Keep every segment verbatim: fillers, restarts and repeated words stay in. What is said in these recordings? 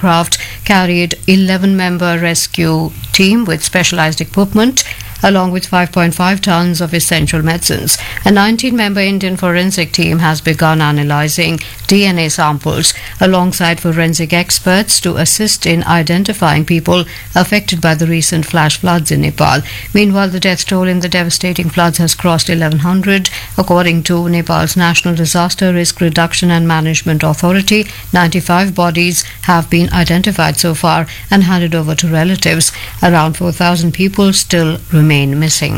aircraft carried eleven member rescue team with specialized equipment, along with five point five tons of essential medicines. A nineteen member Indian forensic team has begun analyzing D N A samples alongside forensic experts to assist in identifying people affected by the recent flash floods in Nepal. Meanwhile, the death toll in the devastating floods has crossed eleven hundred. According to Nepal's National Disaster Risk Reduction and Management Authority, ninety-five bodies have been identified so far and handed over to relatives. Around four thousand people still remain missing.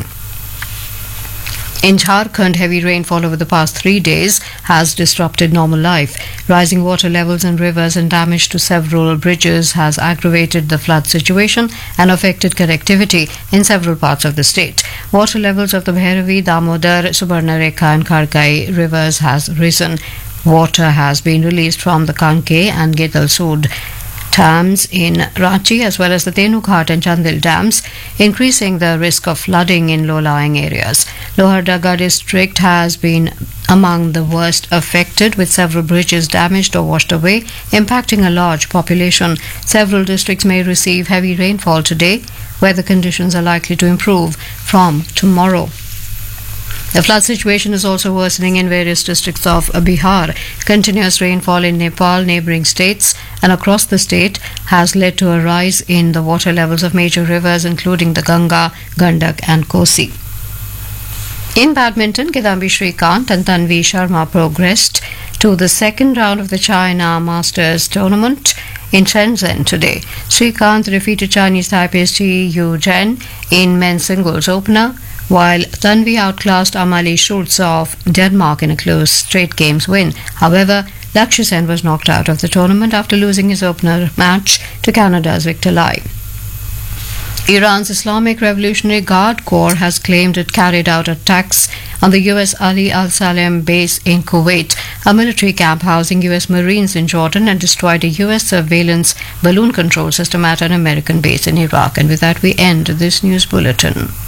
In Jharkhand, heavy rainfall over the past three days has disrupted normal life. Rising water levels in rivers and damage to several bridges has aggravated the flood situation and affected connectivity in several parts of the state. Water levels of the Bhairavi, Damodar, Subarnarekha and Kharkai rivers has risen. Water has been released from the Kanke and Gedal Sud dams in Ranchi as well as the Tenughat and Chandil dams, increasing the risk of flooding in low-lying areas. Lohardaga district has been among the worst affected, with several bridges damaged or washed away, impacting a large population. Several districts may receive heavy rainfall today, where the conditions are likely to improve from tomorrow. The flood situation is also worsening in various districts of Bihar. Continuous rainfall in Nepal, neighboring states, and across the state has led to a rise in the water levels of major rivers, including the Ganga, Gandak, and Kosi. In badminton, Kidambi Srikanth and Tanvi Sharma progressed to the second round of the China Masters tournament in Shenzhen today. Srikanth defeated Chinese Taipei's Chi Yu Zhen in men's singles opener, while Tanvi outclassed Amalie Schultz of Denmark in a close straight games win. However, Lakshya Sen was knocked out of the tournament after losing his opener match to Canada's Victor Lai. Iran's Islamic Revolutionary Guard Corps has claimed it carried out attacks on the U S Ali Al Salem base in Kuwait, a military camp housing U S Marines in Jordan, and destroyed a U S surveillance balloon control system at an American base in Iraq. And with that, we end this news bulletin.